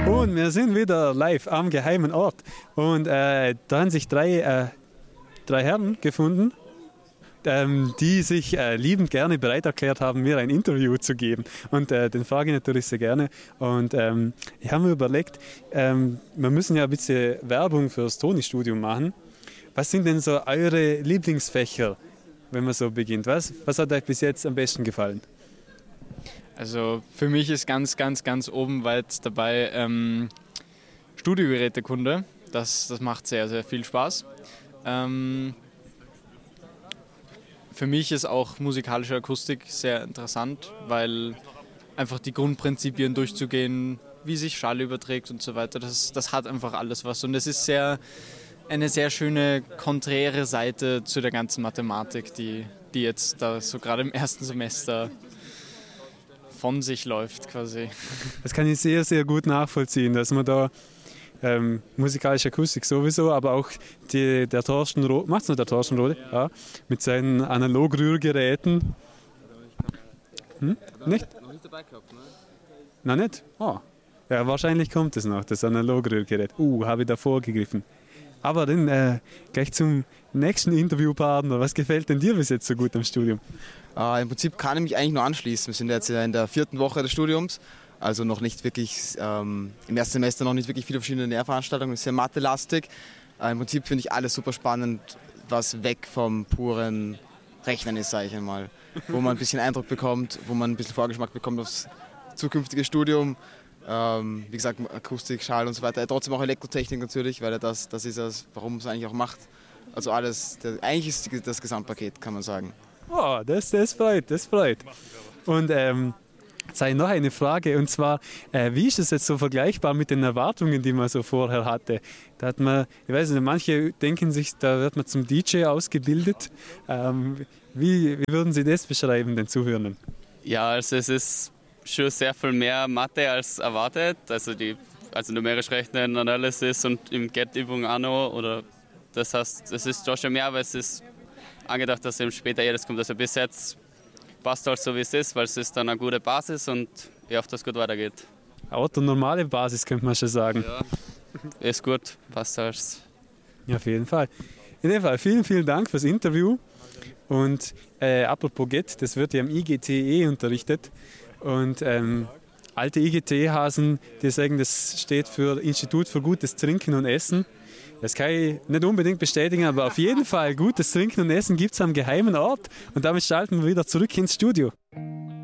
Und wir sind wieder live am geheimen Ort. Und da haben sich drei Herren gefunden, die sich liebend gerne bereit erklärt haben, mir ein Interview zu geben. Und den frage ich natürlich sehr gerne. Und ich habe mir überlegt, wir müssen ja ein bisschen Werbung fürs Toni-Studium machen. Was sind denn so eure Lieblingsfächer, wenn man so beginnt? Was hat euch bis jetzt am besten gefallen? Also für mich ist ganz oben weit dabei Studiogerätekunde. Das macht sehr, sehr viel Spaß. Für mich ist auch musikalische Akustik sehr interessant, weil einfach die Grundprinzipien durchzugehen, wie sich Schall überträgt und so weiter, das hat einfach alles was. Und es ist eine sehr schöne, konträre Seite zu der ganzen Mathematik, die jetzt da so gerade im ersten Semester von sich läuft quasi. Das kann ich sehr, sehr gut nachvollziehen, dass man da musikalische Akustik sowieso, aber auch der Thorsten Roth, macht's noch der Thorsten Roth? Ja, mit seinen Analogrührgeräten. Nicht? Noch nicht dabei gehabt, ne? Noch nicht? Oh. Ja, wahrscheinlich kommt es noch, das Analogrührgerät. Habe ich da vorgegriffen. Aber dann gleich zum nächsten Interviewpartner. Was gefällt denn dir bis jetzt so gut am Studium? Im Prinzip kann ich mich eigentlich nur anschließen. Wir sind jetzt in der 4. Woche des Studiums. Also noch nicht wirklich, im ersten Semester noch nicht wirklich viele verschiedene Lehrveranstaltungen, ist sehr mathelastig. Im Prinzip finde ich alles super spannend, was weg vom puren Rechnen ist, sage ich einmal. Wo man ein bisschen Eindruck bekommt, wo man ein bisschen Vorgeschmack bekommt aufs zukünftige Studium. Wie gesagt, Akustik, Schall und so weiter. Trotzdem auch Elektrotechnik natürlich, weil das ist das, warum man es eigentlich auch macht. Also alles, eigentlich ist das Gesamtpaket, kann man sagen. Oh, das freut. Und jetzt habe ich noch eine Frage, und zwar, wie ist es jetzt so vergleichbar mit den Erwartungen, die man so vorher hatte? Da hat man, ich weiß nicht, manche denken sich, da wird man zum DJ ausgebildet. Wie würden Sie das beschreiben, den Zuhörern? Ja, also es ist schon sehr viel mehr Mathe als erwartet. Also numerisch Rechnen, Analysis und im Get-Übung auch noch. Oder das heißt, es ist doch schon mehr, aber es ist angedacht, dass eben später das kommt. Also bis jetzt passt halt so, wie es ist, weil es ist dann eine gute Basis und ich hoffe, dass es gut weitergeht. Eine normale Basis, könnte man schon sagen. Ja, ist gut, passt alles. Ja, auf jeden Fall. In dem Fall vielen Dank fürs Interview. Und apropos Get, das wird ja im IGTE unterrichtet. Und alte IGT-Hasen, die sagen, das steht für Institut für gutes Trinken und Essen. Das kann ich nicht unbedingt bestätigen, aber auf jeden Fall gutes Trinken und Essen gibt es am geheimen Ort. Und damit schalten wir wieder zurück ins Studio.